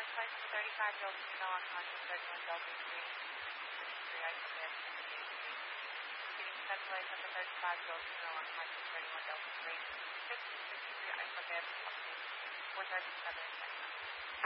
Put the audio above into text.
flight to 35 Delta Juno on contact 31 Delta 3, 63, I submit. Repeating satellite number 35 Delta Juno on contact 31 Delta 3, 63, I submit. 437 seconds.